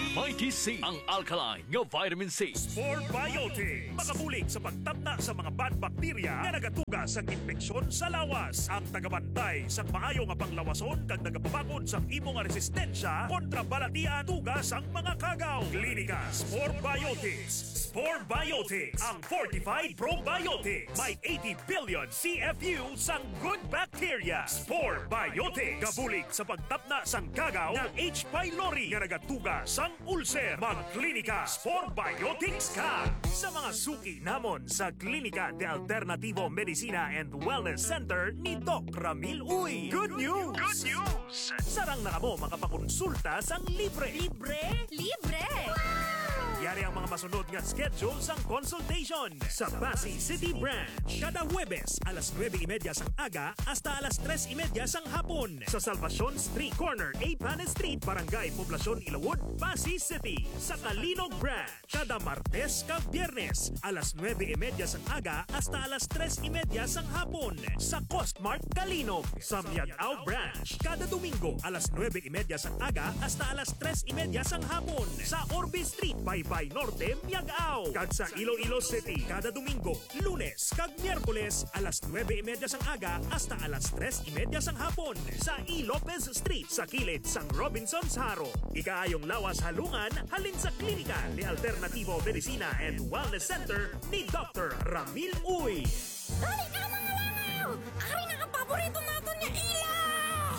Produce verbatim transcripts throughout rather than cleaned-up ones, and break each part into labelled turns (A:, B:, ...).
A: Mighty C, ang alkaline nga vitamin C.
B: Sport Biotics, makabulig sa pagtabna sa mga bad bacteria na nagatuga sa infeksyon sa lawas. Ang tagabantay sa maayo nga panglawason kag nagapabakod sa imong resistensya kontra balatian tuga sang mga kagaw. Klinika Sport Biotics. Sport Biotics, ang fortified probiotics. May eighty billion C F U sang good bacteria. Sport Biotics, kabulig sa pagtapna sang kagaw ng H. pylori nga nagatuga sang ulcer. Magklinika Sport Biotics ka! Sa mga suki namon sa Klinika de Alternativo Medicina and Wellness Center ni Doc Ramil Uy. Good news! Good news! Sarang na mo makapakonsulta sang libre.
C: Libre? Libre!
B: Yari ang mga masunod nga schedule sang consultation sa Pasay City Branch. Kada Huwebes, alas nueve y media sang aga hasta alas tres y media sang hapon. Sa Salvacion Street Corner, A. Panes Street, Barangay Poblacion, Ilawod, Pasay City. Sa Talinog Branch, kada Martes kag Biyernes, alas nueve y media sang aga hasta alas tres y media sang hapon. Sa Costmart, Kalinog. Sa Miagao Branch, kada Domingo, alas nueve y media sang aga hasta alas tres y media sang hapon. Sa Orbe Street, Baybay Norte, Miagao. Kag sa Iloilo City, kada Domingo, Lunes kag Miyerkules, alas nueve y media sang aga hasta alas tres y media sang hapon. Sa E. Lopez Street, sa kilid sang Robinson's Haro. Ikaayong lawas halungan, halin sa Klinika de Alternativo Medicina and Wellness Center ni Doctor Ramil Uy.
C: Dali ka mga langaw! Ari na ang paborito natin niya ilaw!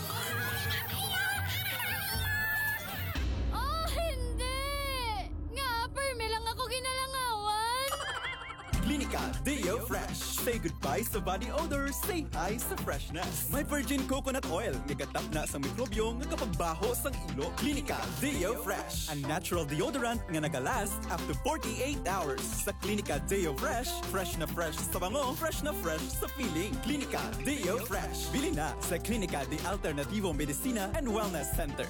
C: Oh, hindi! Nga, perme lang ako ginalangawan!
D: Klinika Deo Fresh. Say goodbye sa body odor, say hi sa freshness. May virgin coconut oil, nagatap na sa mikrobyo nga kapagbaho sang ilo. Klinika Deo Fresh, a natural deodorant nga nagalast up to forty-eight hours. Sa Klinika Deo Fresh, fresh na fresh sa bango, fresh na fresh sa feeling. Klinika Deo Fresh. Bili na sa Klinika de Alternativo Medicina and Wellness Center.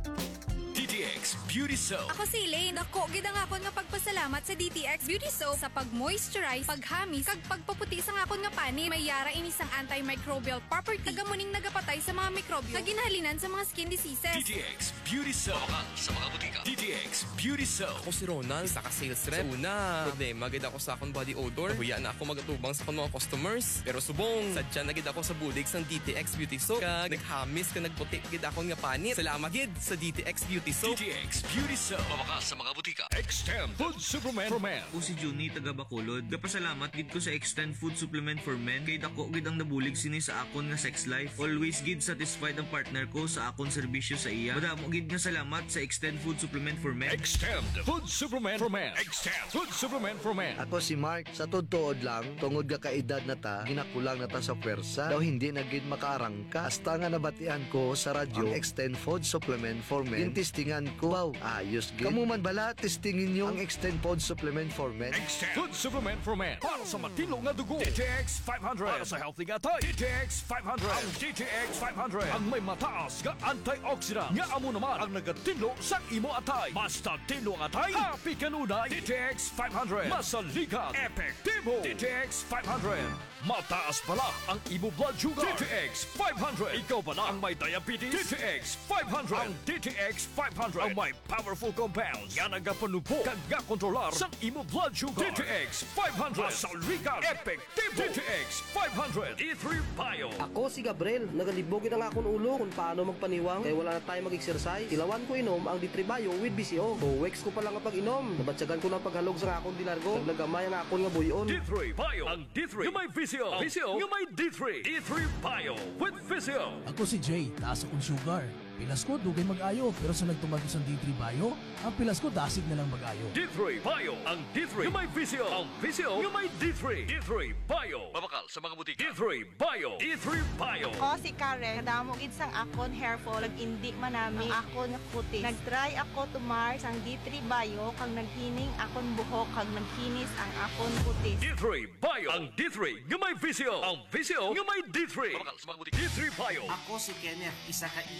A: D T X Beauty Soap.
C: Ako si Elaine. Ako, gid ang akon nga pagpasalamat sa D T X Beauty Soap sa pag-moisturize, paghamis, kag pagpaputi sa akon nga pani. May yara ini sang antimicrobial property. Nagamuning nagapatay sa mga mikrobyo. Naginhalinan sa mga skin diseases.
A: D T X Beauty Soap. Mabakal sa mga butika. D T X Beauty Soap.
E: Ako si Ronald, isa ka sales rep. Sa una, problema gid ako sa akong body odor. Nahuya na ako magatubang sa akong mga customers. Pero subong, sadya na gid ako sa bulig sang D T X Beauty Soap. Kag naghamis ka nagputi gid akong nga panit. Salamat gid sa D T X Beauty Soap.
A: D T X Beauty Soap. Mabakal sa mga butika. Extend Food Supplement for Men.
F: Ako si Juni taga Bacolod. Gapasalamat gid ko sa Extend Food Supplement for Men kay dako gid ang nabulig sini sa akon nga sex life. Always gid satisfied ang partner ko sa akon serbisyo sa iya. Madamo gid nga salamat sa Extend Food Supplement for Men.
A: Extend Food Supplement for Men. Extend Food Supplement for Men.
G: Ako si Mark, sa todtood lang, tungod ka kaedad na ta, ginakulang na ta sa pwersa, daw hindi na gid makaarangka. Hasta nga nabatian ko sa radyo, ang Extend Food Supplement for Men. Yung testingan ko, wow, ayos gid. Kamu man bala, testingin nyo ang Extend Food Supplement for Men.
A: Extend Food Supplement for Men. Para sa matino nga dugo. D T X five hundred. Para sa healthy nga tay. D T X five hundred. Ang D T X five hundred. Ang may mataas nga antioxidant. Nga amo naman ang nagatinlo sa imo atay. Basta tinlo ang atay, happy kanunay. D T X five hundred. Masaligan. Epektibo. D T X five hundred. Mataas pala ang imo blood sugar. D T X five hundred. Ikaw pala ang may diabetes. D T X five hundred. Ang D T X five hundred. Ang may powerful compounds. Yan ang gapanupo. Kag kontrolar sa imo blood sugar. D T X five hundred. Masaligan. Epektibo. D T X five hundred. D three Bio.
H: Ako si Gabriel, nagalibogin ang akong ulo kung paano magpaniwang kaya wala na tayo mag-exercise. Tilawan ko inom ang D three Bio with B C O. two weeks ko pa lang ang pag-inom. Nabatsagan ko ng paghalog sa akong dilargo. Naglagamay ang akong nga buyon.
A: D three Bio. Ang D three yung may V C O. V C O yung may D three. D three Bio with V C O.
I: Ako si Jay, taas akong sugar. Pilas ko, dugay mag-ayo. Pero sa nagtumagos ang D three Bio, ang pilas ko dasig na lang mag-ayo.
A: D three Bio. Ang D three yung may V C O. Ang V C O yung may D three. D three Bio. Mabakal sa mga butika. D three Bio. D three Bio.
J: Ako si Karen. Kadamo gid sang akon hair fall. Nag-indi man nami ang akon nga kutis. Nag-try ako tumar sang D three Bio. Kag naghining akon buhok. Kag nagkinis ang akon kutis.
A: D three Bio. Ang D three yung may V C O. Ang V C O yung may D three. Mabakal sa mga butika. D three Bio.
K: Ako si Kenneth. Isa ka E S L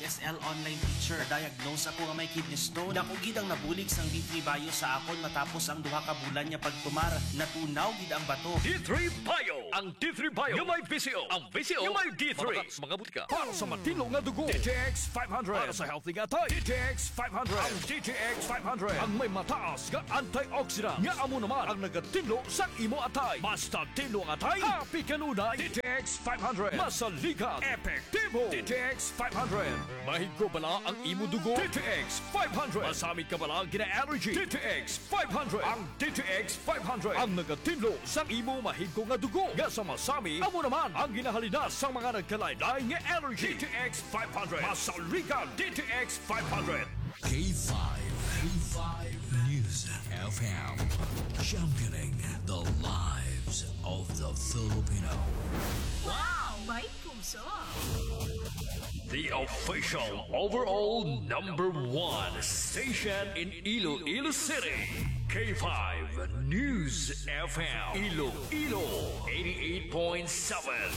K: online teacher. Diagnose ako nga may kidney stone. Dako gid ang nabulig sang D three Bio sa akon matapos ang duha ka bulan niya pagtumar. Natunaw gid ang bato.
A: D three Bio. Ang D three Bio yung may V C O. Ang V C O yung may D three. Mga butika para sa matino nga dugo. D T X five hundred para sa healthy nga tayo. D T X five hundred. Ang D T X five hundred ang may mataas nga antioxidant. Nga amo naman ang nagatinlo sa imo atay. Basta tinlo ang atay, happy kanunay. D T X five hundred. Masaligan. Epektibo. D T X five hundred. Mahigko bala ang imo dugo. D T X five hundred. Masamit ka bala gina-allergy. D T X five hundred. Ang D T X five hundred ang nagatinlo sa imo mahigko nga dugo. Nga sa masami, amo naman ang ginahalinas sa mga nagkalaylay nga allergy. D T X five hundred. Masaligan. D T X five hundred. K five. K five News F M. Championing the lives of the Filipino.
L: Wow! May puso!
A: The official overall number one station in Iloilo City. K five News F M. Iloilo eighty-eight point seven.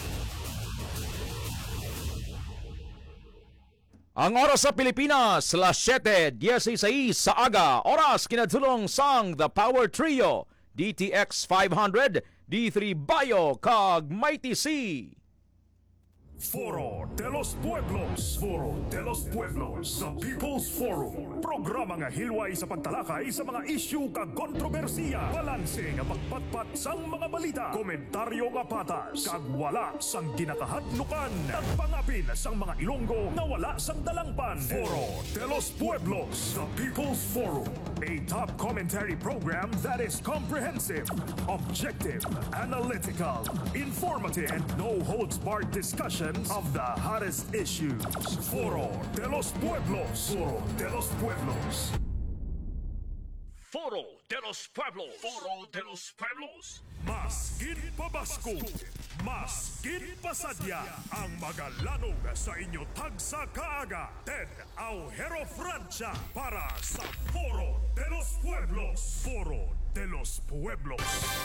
M: Ang oras sa Pilipinas, las siyete dieciséis sa aga. Oras kinadulong sang The Power Trio, D T X five hundred, D three Bio, kag Mighty C.
B: Foro de los Pueblos. Foro de los Pueblos sa People's Forum. Programa nga hilway sa pagtalakay sa mga isyu kag kontrobersiya. Balanse nga pagpatpat sang mga balita. Komentaryo nga patas. Kag wala sang ginakahadlukan. Nagpangapin sang mga Ilonggo na wala sang dalangpan. Foro de los Pueblos sa People's Forum. A top commentary program that is comprehensive, objective, analytical, informative, and no-holds-barred discussion of the hottest issues. Foro de los Pueblos. Foro de los Pueblos.
A: Foro de los Pueblos. Foro de los Pueblos.
B: Mas gid pabasko, mas gid pasadya ang magalanog sa inyo tagsa kaaga. Ted Aujero Francia para sa Foro de los Pueblos. Foro de los Pueblos.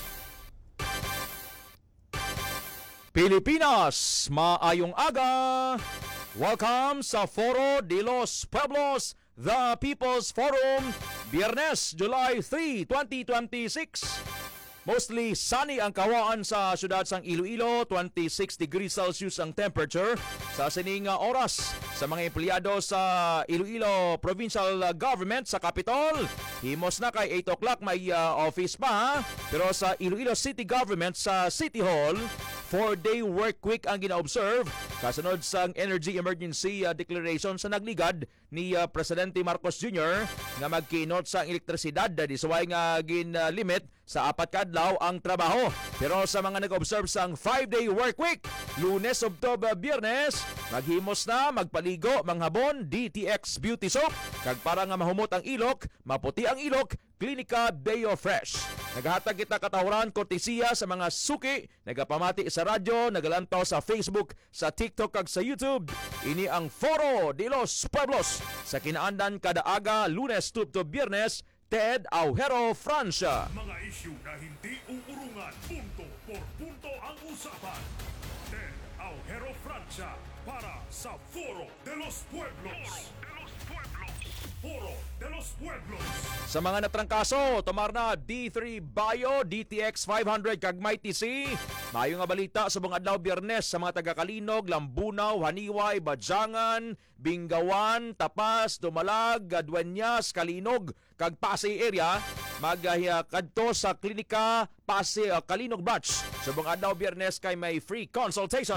M: Pilipinas, maayong aga! Welcome sa Foro de los Pueblos, the People's Forum, Biyernes, July third, twenty twenty-six. Mostly sunny ang kawaan sa syudad sang Iloilo, twenty-six degrees Celsius ang temperature. Sa sining oras sa mga empleyado sa Iloilo Provincial Government sa Capitol, himos na kay eight o'clock may uh, office pa. Pero sa Iloilo City Government sa City Hall, four-day work week ang gina-observe kasunod sang energy emergency uh, declaration sa nagligad ni uh, Presidente Marcos Junior nga magkinot sa elektrisidad di suway nga gin-limit uh, sa apat ka adlaw ang trabaho. Pero sa mga nag-observe sang five-day work week, Lunes, Oktober, Biyernes, maghimos na, magpaligo, manghabon, D T X Beauty Soap, kag para nga mahumot ang ilok, maputi ang ilok, Klinika Deo Fresh. Naghatag kita katawran kortesiya sa mga suki, nagapamati sa radyo, nagalantaw sa Facebook, sa TikTok kag sa YouTube. Ini ang Foro de los Pueblos sa kinaandan kada aga, Lunes to Biyernes, Ted Aujero Francia.
B: Mga isyu na hindi uurungan, punto por punto ang usapan. Ted Aujero Francia para sa Foro de los Pueblos. Foro de los Pueblos.
M: Sa mga natrangkaso, tumar na D three Bio, D T X five hundred kag Mighty C. Mayo nga balita sa mga adlaw Biyernes sa mga taga-Kalinog, Lambunaw, Haniway, Badyangan, Bingawan, Tapas, Dumalag, Dueñas, Kalinog kag Pasay area magkadto sa Klinika Pasay uh, Kalinog Branch. Sa mga adlaw Biyernes kay may free consultation.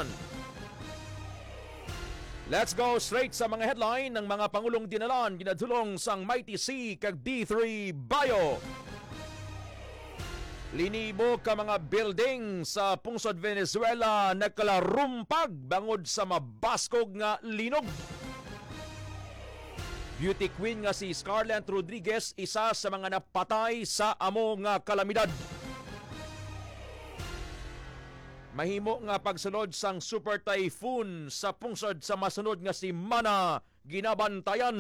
M: Let's go straight sa mga headline ng mga Pangulong dinalan ginadulong sang Mighty C kag D three Bio. Linibo ka mga building sa pungsod Venezuela nagkalarumpag bangod sa mabaskog nga linog. Beauty queen nga si Scarlett Rodriguez isa sa mga napatay sa amo nga kalamidad. Mahimo nga pagsunod sang super typhoon sa pungsod sa masunod nga si Mana ginabantayan.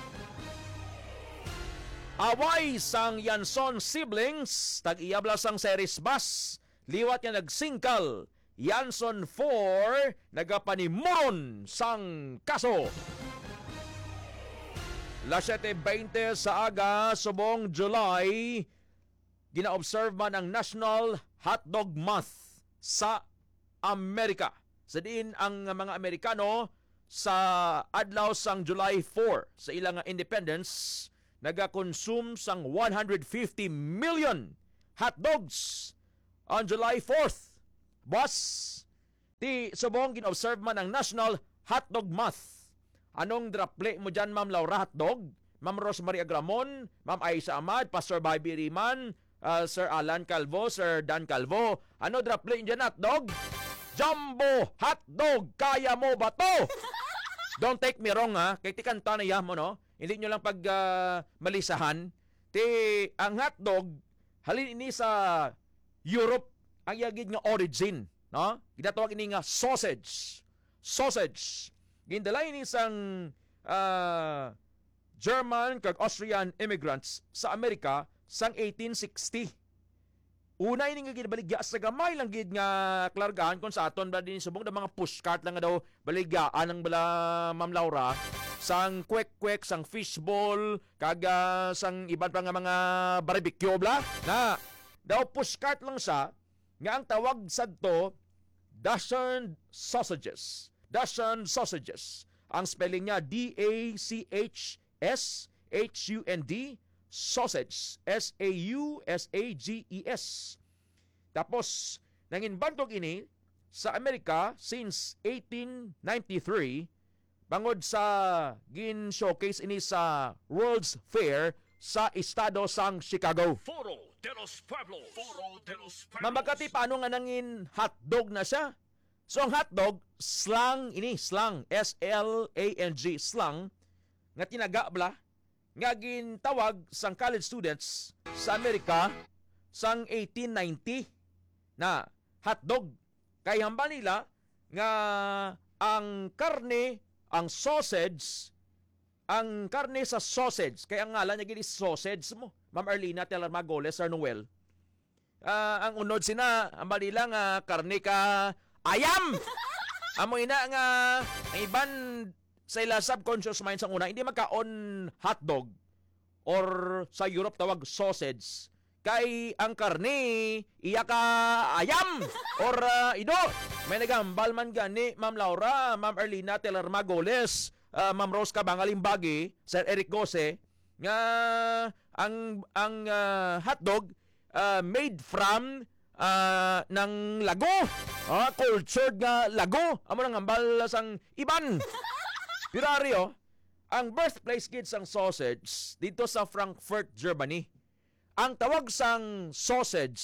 M: Away sang Yanson siblings tag-iyabla sang series bus liwat nga nagsingkal. Yanson four nagapanimuron sang kaso. Las seven twenty sa aga, subong July, gina-observe man ang National Hotdog Month sa Amerika. Sa diin ang mga Amerikano sa adlaw sang July four sa ilang independence naga-consume sang one hundred fifty million hotdogs on July fourth. Boss, ti subong gin-observe man ang National Hotdog Month. Anong draple mo dyan, Ma'am Laura Hotdog? Ma'am Rosemary Agramon, Ma'am Aisa Ahmad, Pastor Bobby Riman, uh, Sir Alan Calvo, Sir Dan Calvo. Ano draple dyan, hotdog? Jumbo Hotdog! Kaya mo ba to? Don't take me wrong, ha? Kaya ti kanta na yan mo, no? Hindi nyo lang pag uh, malisahan. Ti, ang hotdog, halin ini sa Europe, ang yagid nga origin, no? Ginatawag ini nga sausage. Sausage. Gindalay ni isang uh, German kag Austrian immigrants sa Amerika sang eighteen sixty. Una ini nga ginabaligya sa gamay lang gid nga klargahan kung sa aton ba din subong da mga pushcart lang nga daw baligyaan ng bala Ma'am Laura sang kwek-kwek, sang fishball, kag uh, sang iban pa nga mga barbecue bla na daw pushcart lang sa nga ang tawag sadto Dachshund sausages. Dachshund sausages. Ang spelling niya D A C H S H U N D, sausage, S A U S A G E S. Tapos, nanginbantog ini sa Amerika since eighteen ninety-three, bangod sa gin-showcase ini sa World's Fair sa estado sang Chicago.
A: Foro de los Pueblos. Foro de los Pueblos.
M: Mambagati paano nga nangin hotdog na siya? So ang hotdog, slang ini, slang, S L A N G, slang, nga tinagabla, nga gintawag sang college students sa Amerika sang eighteen ninety na hotdog. Kay hamba nila nga ang karne, ang sausage, ang karne sa sausage, kaya ang ngalan niya gini sausage mo, Ma'am Arlina Telarmagoles, Sir Noel. Uh, ang unod sina, hamba nila nga karne ka ayam! Amo ina nga ang iban sa ila subconscious mind sang una, hindi magkaon hotdog or sa Europe tawag sausage. Kay ang karne, iya ka ayam or uh, ido. May nagambal man gani, Ma'am Laura, Ma'am Erlina Telarmagoles, uh, Ma'am Rose Kabangalimbagi, Sir Eric Gose, nga ang ang uh, hotdog uh, made from Uh, ng lago. Ah, cultured nga lago. Amo nang ambal sang iban. Pirario, ang birthplace gid sang sausage dito sa Frankfurt, Germany. Ang tawag sang sausage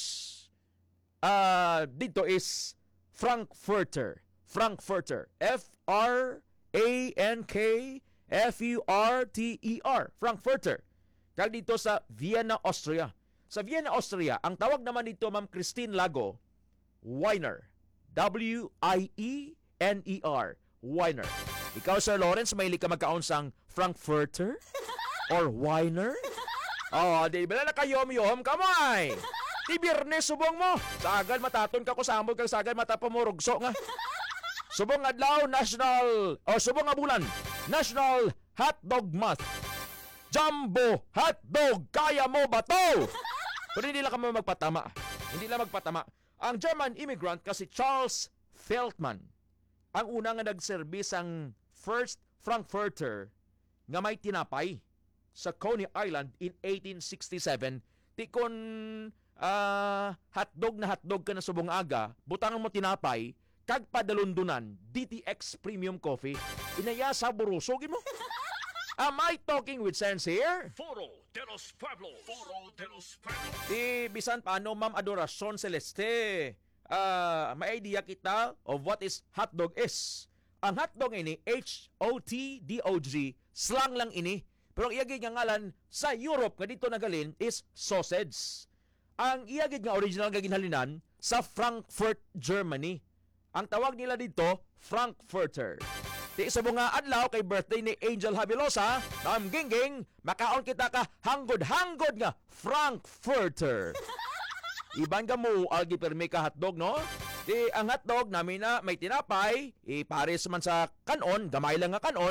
M: uh, dito is Frankfurter. Frankfurter. F R A N K F U R T E R. Frankfurter. Kag dito sa Vienna, Austria. Sa Vienna, Austria, ang tawag naman dito, Ma'am Christine Lago, Weiner. W I E N E R. Weiner. Ikaw, Sir Lawrence, mahilig ka magkaon sang Frankfurter? Or Weiner? Oh, di ba na nakayom-yom kamay? Di Biyernes, subong mo. Sagad mataton ka ko sa amog kang sagad matapamurugso nga. Subong adlaw, national, o subong nga bulan, National Hotdog Month. Jumbo Hotdog, kaya mo ba to? Pero hindi lang kami magpatama. Hindi lang magpatama. Ang German immigrant kasi Charles Feldman, ang una nga nagservis ang first Frankfurter nga may tinapay sa Coney Island in eighteen sixty-seven. Ti kon uh, hotdog na hotdog ka na subong aga, butangan mo tinapay, kag padalundunan, D T X Premium Coffee, inaya sa burusogin mo. Am I talking with sense here?
A: Foro de los Pueblos. Foro de los Pueblos.
M: Di bisan paano, Ma'am Adoracion Celeste, uh, may idea kita of what is hotdog is. Ang hotdog ini, H O T D O G, slang lang ini. Pero ang iyagid nga ngalan sa Europe, nga dito nagalin, is sausage. Ang iyagid nga original nga ginhalinan sa Frankfurt, Germany. Ang tawag nila dito, Frankfurter. Di isa mo nga adlaw kay birthday ni Angel Habilosa, Ma'am Gingging, makaon kita ka hanggod-hanggod nga Frankfurter. Iban ka mo, algi permi ka hotdog, no? Di ang hotdog namin na may tinapay, ipares man sa kanon, gamay lang nga kanon,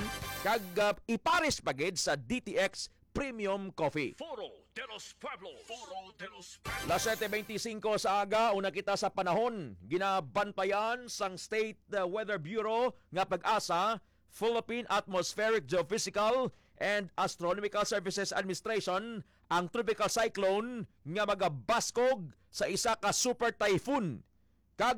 M: kag uh, ipares pagid sa D T X Premium Coffee.
A: Foro de los Pueblos. Foro de los Pueblos.
M: Las seven twenty-five sa aga, una kita sa panahon. Ginabantayan sang State uh, Weather Bureau nga pag-asa, Philippine Atmospheric Geophysical and Astronomical Services Administration ang tropical cyclone nga magabaskog sa isa ka super typhoon kag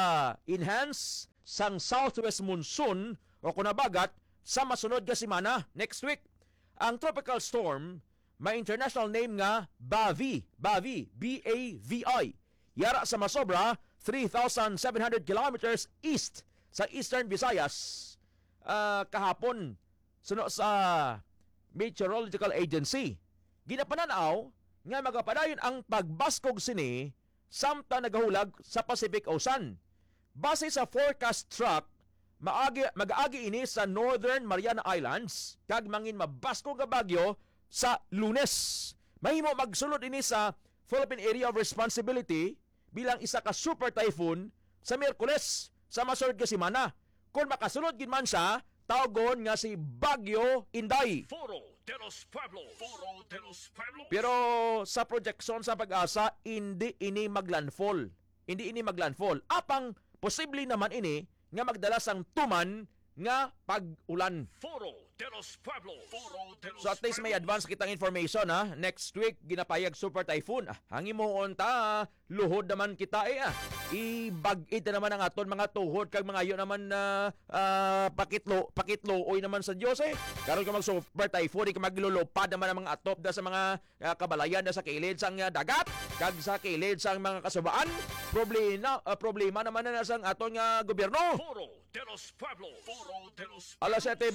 M: maga-enhance sang southwest monsoon o kunabagat sa masunod nga semana next week. Ang tropical storm may international name nga Bavi, Bavi, B A V I. Yara sa masobra three thousand seven hundred kilometers east sa Eastern Visayas uh, kahapon suno sa Meteorological Agency. Ginapananaw nga magapadayon ang pagbaskog sini samtang nagahulag sa Pacific Ocean. Base sa forecast track, maagi mag-agi ini sa Northern Mariana Islands kag mangin mabaskog nga bagyo sa Lunes. Mahimo magsulod ini sa Philippine Area of Responsibility bilang isa ka super typhoon sa Miyerkules sa masunod nga semana. Kung makasulod gid man siya, tawgon nga si Bagyo Inday.
A: Foro de los Pueblos. Foro de los Pueblos.
M: Pero sa projection sa pag-asa, hindi ini maglandfall. Hindi ini maglandfall. Apang posible naman ini nga magdala sang tuman nga pag-ulan.
A: Foro de los Pueblos. Foro de los
M: So at least may advance kitang information ha. Next week ginapayag super typhoon. Ah, hangi mo onta, luhod naman kita eh ah. Ibag-it na naman ang aton mga tuhod kag mga iyo naman na uh, pakitlo, pakitlo oy naman sa Dios eh. Karon ka mag super typhoon, ka maglulupad naman ang mga atop da sa mga uh, kabalayan da sa kilid sang uh, dagat kag sa kilid sang mga kasubaan. Problema, uh, problema naman na sang aton nga gobyerno.
A: Foro de los Pueblos. Foro de los
M: Alas seven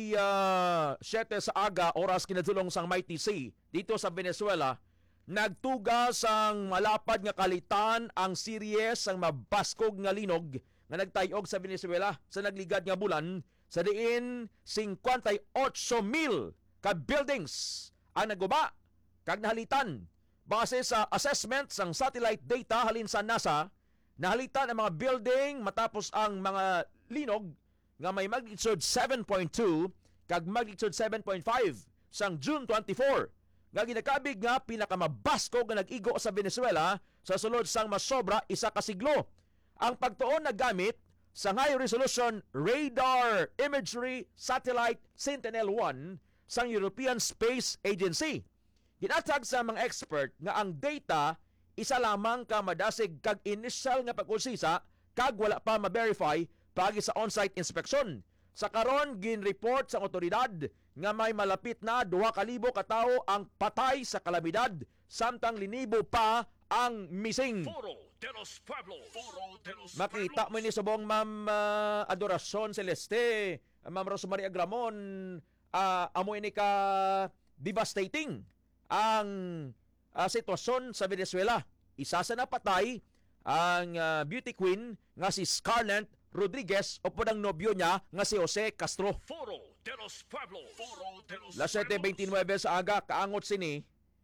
M: twenty-seven sa aga, oras kinadulong sang Mighty Sea dito sa Venezuela, nagtugas ang malapad nga kalitan ang series ang mabaskog nga linog nga nagtayog sa Venezuela sa nagligad nga bulan sa diin fifty-eight mil ka buildings ang naguba kag nahalitan. Base sa assessment sang satellite data halin sa NASA, nahalitan ang mga building matapos ang mga linog nga may magnitude seven point two kag magnitude seven point five sang June twenty-fourth nga ginakabig nga pinakamabaskog nga nag-igo sa Venezuela sa sulod sang masobra isa ka siglo. Ang pagtuon nagamit sa high resolution radar imagery satellite Sentinel one sang European Space Agency. Ginatag sa mga expert nga ang data isa lamang ka madasig kag initial nga pag-usisa kag wala pa ma-verify pagi sa on-site inspection. Sa karon gin-report sa otoridad nga may malapit na duha ka libo ka tawo ang patay sa kalamidad samtang linibo pa ang missing.
A: Foro de los Pueblos. Foro de los
M: Makita mo ni subong Ma'am uh, Adoracion Celeste, Ma'am Rosemary Agramon, uh, amo ini ka devastating ang uh, sitwasyon sa Venezuela. Isa sa napatay ang uh, beauty queen nga si Scarlett Rodriguez o po ng nobyo niya nga si Jose Castro.
A: Foro de los Pueblos. Foro de los
M: Las seven twenty-nine sa aga, kaangot sini,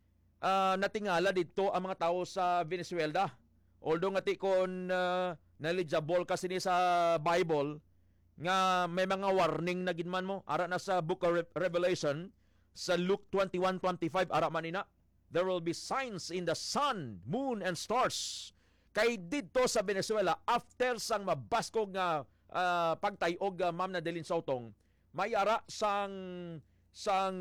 M: uh, natingala dito ang mga tao sa Venezuela. Although nga ti kon uh, knowledgeable ka sini sa Bible, nga may mga warning na ginman mo. Ara na sa Book of Re- Revelation, sa Luke twenty-one twenty-five, ara manina, there will be signs in the sun, moon, and stars. Kay dito sa Venezuela, after sang mabaskog nga uh, pagtayog uh, Ma'am Nadeline Sotong, may ara sang sang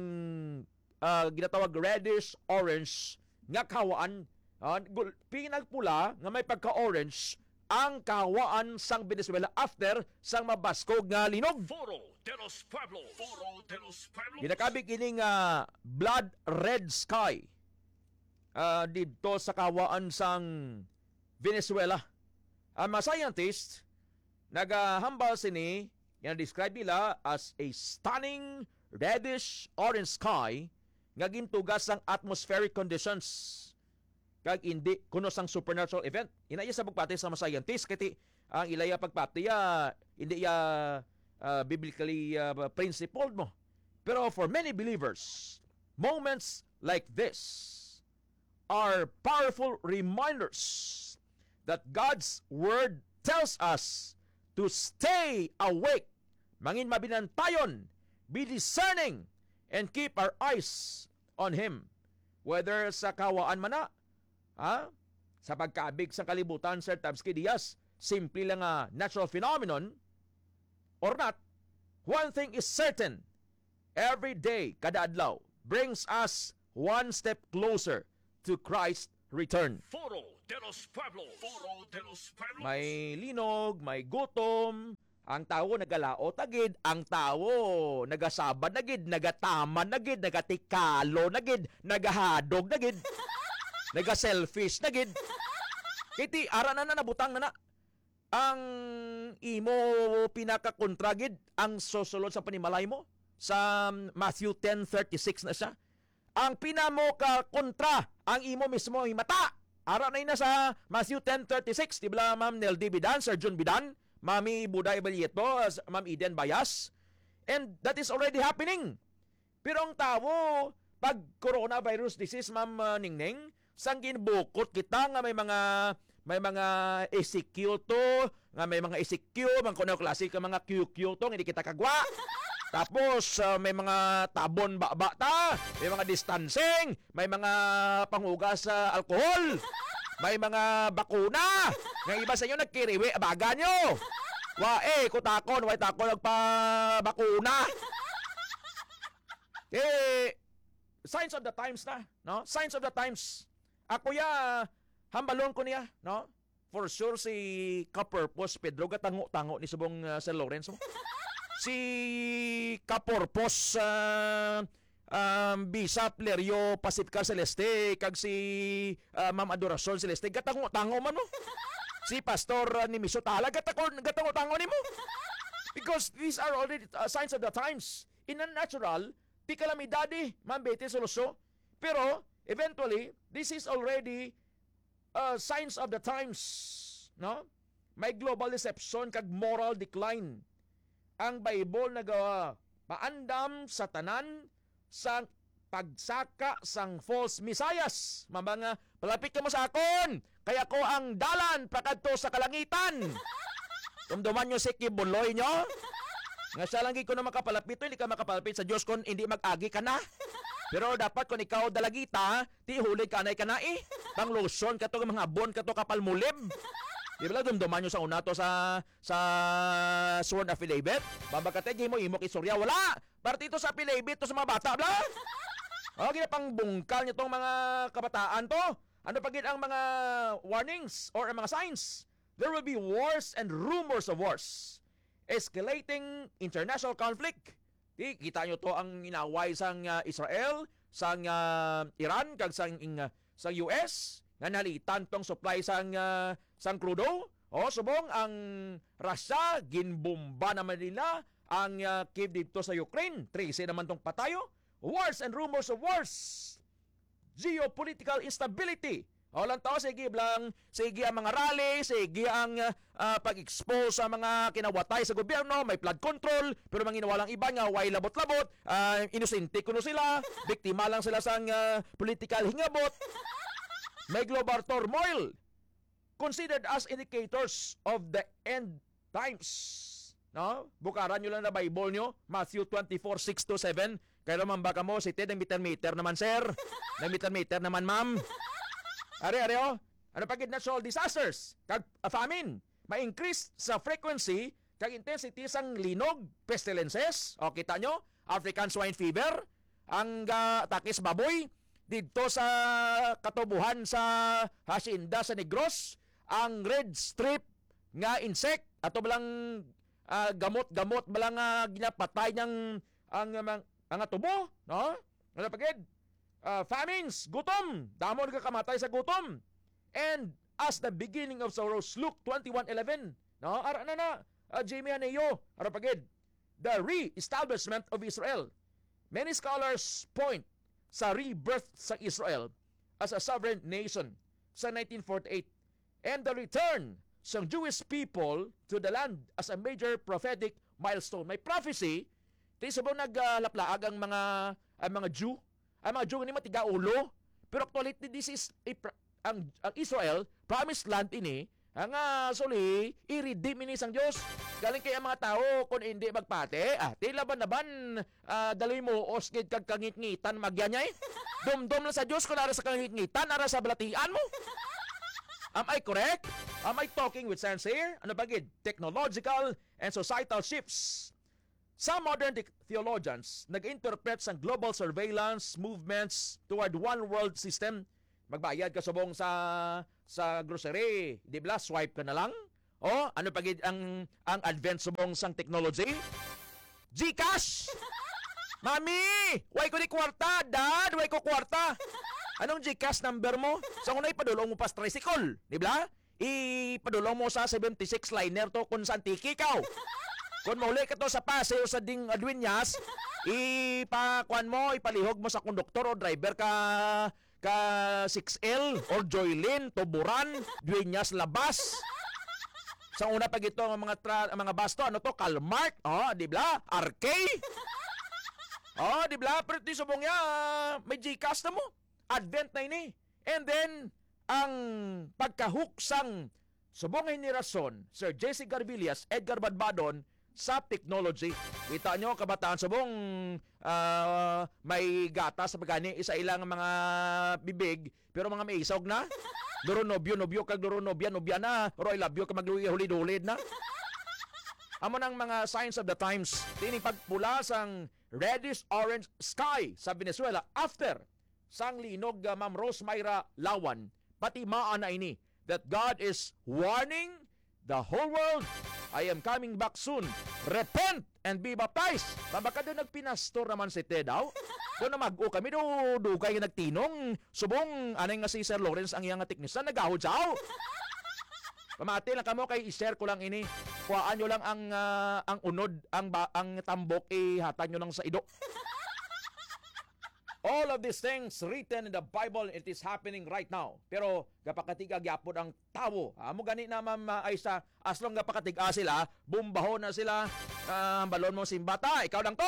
M: uh, ginatawag reddish orange nga kawaan, uh, pinagpula nga may pagka-orange ang kawaan sang Venezuela after sang mabaskog nga linog.
A: Foro de los Pueblos. Foro de los Pueblos.
M: Ginakabig ini nga blood red sky uh, dito sa kawaan sang Venezuela. Ang mga scientist nagahambal sini nga describe nila as a stunning reddish orange sky nga gintugas ang atmospheric conditions kag hindi kuno sang supernatural event. Inaya sa pagpati sa mga scientist kiti ang ilaya pagpati ya hindi ya uh, biblically uh, principled mo. Pero for many believers, moments like this are powerful reminders that God's Word tells us to stay awake. Mangin mabinantayon be discerning and keep our eyes on Him. Whether sa kawaan man na, ha? Sa pagkabig sa kalibutan, Sir Tabsky Diaz, simple lang a natural phenomenon or not, one thing is certain. Every day, kada adlaw, brings us one step closer to Christ's return.
A: Foro de los Pueblos. Foro de los Pueblos.
M: May linog, may gutom, ang tao nagalaot agid, ang tao nagasabad nagid, nagataman nagid, nagatikalo nagid, nagahadog nagid, nagaselfish nagid. Kiti ara na na nabutang na na. Ang imo pinakakontragid ang susulod sa panimalay mo sa Matthew ten thirty-six na siya. Ang pinamo ka kontra ang imo mismo himata. Ara na ina sa Matthew ten thirty-six, di ba Ma'am Nel D. Bidan, Sir John Bidan, Mami Buday Balieto, Ma'am Eden Bayas. And that is already happening. Pero ang tao, pag coronavirus disease, Ma'am uh, Ningning, sang ginbukot kita nga may mga may mga E C Q to, nga may mga E C Q, mga kuno klase ka mga Q Q to, hindi kita kagwa. Tapos uh, may mga tabon baba ta, may mga distancing, may mga panghugas sa uh, alcohol, may mga bakuna. Nga iba sa inyo nagkiriwi, abaga nyo. Wa eh, kutakon, wa takon nagpa-bakuna. Eh, signs of the times na, no? Signs of the times. Ako ya, hambalon ko niya, no? For sure si Kapurpos Pedro gatango-tango ni subong uh, San Lorenzo. Si Kapurpos uh, um, Bishop Lerio Pacifica Celeste kag si uh, Ma'am Adoracion Celeste gatango-tango man mo. Si Pastor uh, ni Miso Tala gatango-tango nimo. Because these are already uh, signs of the times. In a natural, ti kalamidade, Ma'am Betty Soloso. Pero eventually, this is already uh, signs of the times, no? May global deception kag moral decline. Ang Bible nagawa paandam sa tanan sa pagsaka sang false messiahs. Mamanga, palapit ka mo sa akon, kaya ko ang dalan pakadto sa kalangitan. Tumduman nyo si Kibuloy nyo. Nga siya lang ko na makapalapit, hindi ka makapalapit sa Diyos kung hindi mag-agi ka na. Pero dapat kung ikaw dalagita, ti huli ka na ikanai. Pang lotion ka to, mga bon ka to kapalmulib. Di ba lang dumduman nyo sa una to sa sa sworn affidavit? Babagkate, di mo imok isurya. Wala! Partito sa affidavit to sa mga bata, bla? O, gina pang bungkal nyo tong mga kabataan to. Ano pa gina ang mga warnings or ang mga signs? There will be wars and rumors of wars. Escalating international conflict. Di, kita nyo to ang inaway sang uh, Israel, sang uh, Iran, kag sang, uh, sang U S, nga nalitan tong supply sang, uh, sang crudo. O, subong, ang Russia, ginbomba naman nila ang uh, Kiev dito sa Ukraine. Trece naman tong patayo. Wars and rumors of wars. Geopolitical instability. O lang to, sige lang, sige ang mga rally, sige ang uh, pag-expose sa mga kinawatay sa gobyerno, may flood control, pero mga inawalang iba nga, way labot-labot, uh, inusinti kuno sila, biktima lang sila sa uh, political hingabot. May global turmoil, considered as indicators of the end times. No? Bukaran nyo lang na Bible nyo, Matthew twenty-four, six to seven. Kaya naman baka mo, si Ted, ng meter-meter naman, sir. Ng meter-meter naman, ma'am. Are, are, oh. Ano pagid natural disasters? Kag uh, famine. Ma-increase sa frequency kag intensity sang linog, pestilences. O, kita nyo? African swine fever. Ang uh, takis baboy. Dito sa katubuhan sa hacienda sa Negros. Ang red strip nga insect. Ato balang uh, gamot-gamot balang uh, ginapatay ng ang uh, mga tubo. No? Ano pagid? Uh, famines, gutom, damo nagkakamatay sa gutom. And as the beginning of sorrows, Luke twenty-one eleven, no? Ara na na, uh, Jamie Aneo, ara pagid, the re-establishment of Israel. Many scholars point sa rebirth sa Israel as a sovereign nation sa nineteen forty-eight and the return sa Jewish people to the land as a major prophetic milestone. May prophecy, tayo sabang naglaplaag ang mga, ang mga Jew. Ang mga Jew ni matiga ulo, pero actually this is a, ang, ang Israel promised land ini Ang uh, suli, i-redeem ini sang Dios. Galing kay ang mga tao kung hindi magpate, ah, ti laban-laban uh, daloy mo osgid kag kangit-ngitan magyanyay. Dumdum lang sa Dios kung ara sa kangit-ngitan, ara sa balatian mo. Am I correct? Am I talking with sense here? Ano ba gid? Technological and societal shifts. Some modern the- theologians nag-interpret sa global surveillance movements toward one world system. Magbayad ka subong sa sa grocery, di ba? Swipe ka na lang. O, ano pa gid ang ang advent subong sang technology? GCash. Mami, why ko ni kwarta? Dad, why ko kwarta? Anong GCash number mo? Sa unay padulong mo pas tricycle, di ba? Ipadulong mo sa seventy-six liner to kung saan tiki ka. Kung mahuli ka to sa Paseo sa Ding Aduinas, ipakuan mo, ipalihog mo sa konduktor o driver ka ka six L or Joylin, Tuburan, Dueñas, Labas. Sa una pag ito ang mga tra- ang mga bus to, ano to? Calmart, oh, di ba? R K. Oh, di ba? Pero di subong ya, may GCash na mo. Advent na ini. And then ang pagkahook sang subong henerasyon, Sir J C Garbillas, Edgar Badbadon, sa technology. Kita nyo, kabataan subong uh, may gata sa pagani, isa ilang mga bibig, pero mga may isog na. Duro nobyo, nobyo kag duro nobya, nobya na. Or I love you, kag magluwi-hulid-hulid na. Amo ng mga signs of the times. Tini pagpula sang reddish-orange sky sa Venezuela after sang linog uh, Ma'am Rose Myra Lawan. Pati maan na ini that God is warning the whole world. I am coming back soon. Repent and be baptized. Babaka doon nagpinastor naman si Ted daw. Doon na mag-o kami do dugay nagtinong. Subong anay nga si Sir Lawrence ang iyang teknisan nagahod siya. Pamati lang kamo kay i-share ko lang ini. Kuhaan nyo lang ang uh, ang unod, ang ba, ang tambok ihatan nyo lang sa ido. All of these things written in the Bible, it is happening right now. Pero gapakatiga gyapon ang tawo. Amo gani na Ma'am Aisa, as long gapakatiga sila, bumbaho na sila. Uh, balon mo simbata, ikaw lang to.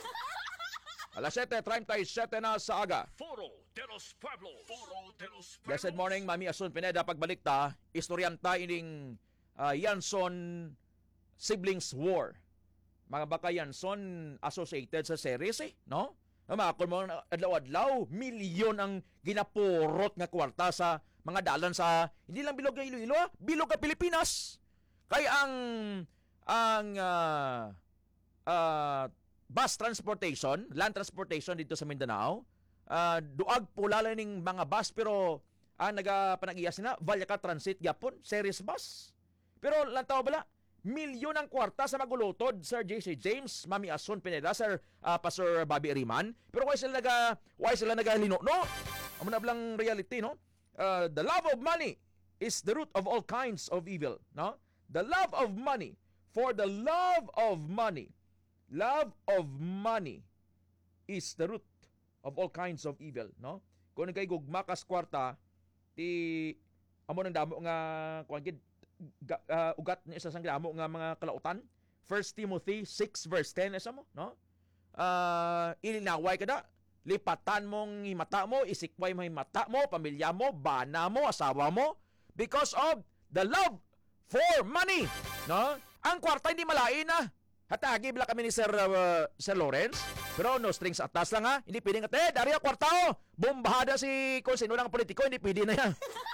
M: Alas siyete, thirty-seven na sa aga.
A: Foro de los Pueblos. Foro de los Pueblos.
M: Blessed morning, Mami Asun Pineda. Pagbalik ta, istoryanta ining uh, Yanson Siblings War. Mga baka Yanson associated sa series eh, no? Namakon mo adlaw-adlaw, milyon ang ginapurot nga kwarta sa mga dalan sa hindi lang bilog ng Iloilo, bilog ng Pilipinas. Kaya ang ang uh, uh, bus transportation, land transportation dito sa Mindanao, uh, duag pula lang ning mga bus pero ang uh, nagapanag-iyas na Valyaca Transit gyapon, series bus. Pero lantaw bala milyon ang kwarta sa magulutod, Sir J C James, Mami Asun Pineda, Sir uh, Pastor Bobby Riman. Pero why sila naga, why sila nagalino, no? Amo na blang reality, no? Uh, the love of money is the root of all kinds of evil, no? The love of money, for the love of money, love of money is the root of all kinds of evil, no? Kung nagay gugmakas kwarta, ti amo nang damo nga kuan gid Ga, uh, ugat ni isa sang damo nga mga kalautan. First Timothy six verse ten isa mo, no? Uh, ilinaway kada, lipatan mong himata mo, isikway mo himata mo, pamilya mo, bana mo, asawa mo because of the love for money, no? Ang kwarta hindi malain na. Hatagi bila kami ni Sir uh, Sir Lawrence, pero no strings attached lang ha. Hindi pwedeng ate, dari ang kwarta oh. Bombahada si kung sino lang politiko, hindi pwede na yan.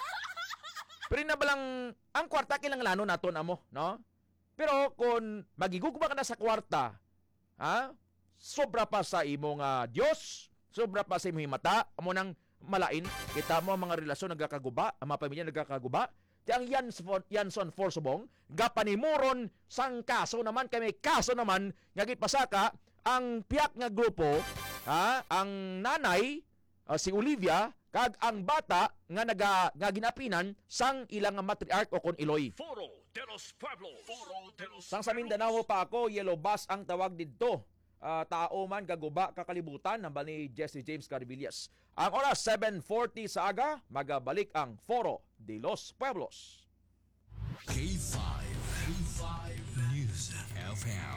M: Pero na balang ang kwarta kinahanglan naton amo, no? Pero kung magigugma ka na sa kwarta, ha? Sobra pa sa imong uh, Dios, sobra pa sa imong mata, amo nang malain, kita mo ang mga relasyon nagkakaguba, ang mga pamilya nagkakaguba. Ti ang Yanson Yanson Forsubong, gapanimuron sang kaso naman kay may kaso naman nga gitpasaka ang piyak nga grupo, ha? Ang nanay uh, si Olivia kag ang bata nga naga nga ginapinan sang ilang matriarch o kon Iloy.
A: Foro de los Pueblos. Foro de los
M: Sang sa Mindanao pa ako, yellow bus ang tawag didto. Uh, tao man gaguba kakalibutan nang ni Jesse James Carvillas. Ang oras seven forty sa aga, magabalik ang Foro de los Pueblos.
A: K five. K five News F M.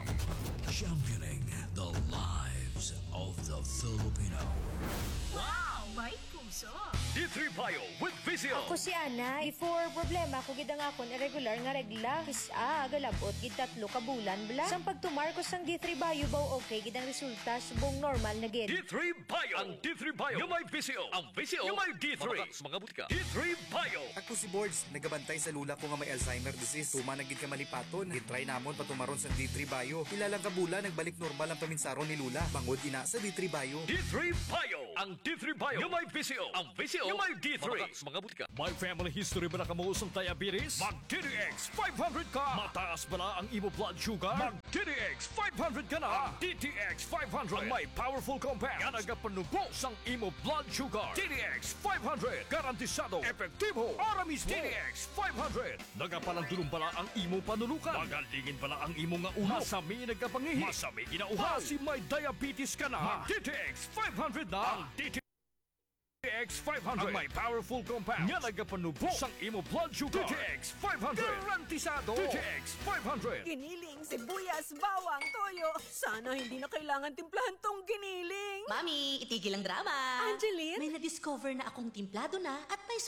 A: Championing the lives of the Filipino.
L: Wow! May puso. Puso.
A: D three Bio with Vizio.
N: Ako si Ana, before problema ko gid ang akon irregular nga regla. Kisa galabot gid tatlo ka bulan bla. Sang pagtumar ko sang D three Bio baw okay gid ang resulta subong normal na gid.
A: D three Bio. Ang D three Bio yung may Vizio. Ang Vizio yung may D three. Mga butika. D three Bio.
O: Ako si Boards, nagabantay sa lula ko nga may Alzheimer disease. Tuma nagid ka malipaton. Gitry namon patumaron sa D three Bio. Ilalang kabula nagbalik normal ang paminsaron ni lula. Bangod ina sa D three Bio.
A: D three Bio. Ang D three Bio yung may Vizio. Ang Vizio yung may D three. Mga butika. May family history ba na kamuusang diabetes? Mag D D X five hundred ka. Mataas ba na ang imo blood sugar? Mag D D X five hundred ka na. Ang D T X five hundred ang may powerful compounds nga nagapanubo sang imo blood sugar. D D X five hundred garantisado, epektibo, aramis mo. D D X five hundred nagapalandulong pala ang imo panulukan. Magalingin pala ang imo nga uhaw. Masami nagapangihi. Masami ginauhaw. Kasi may diabetes ka na. Mag D T X five hundred na. Ang D T X five hundred ang may powerful compound nga nagapanubo sang imo blood sugar. D T X five hundred garantisado. D T X five hundred
P: Giniling, sibuyas, bawang, toyo. Sana hindi na kailangan timplahan tong giniling.
Q: Mami, itigil ang drama.
P: Angeline?
Q: May na-discover na akong timplado na at may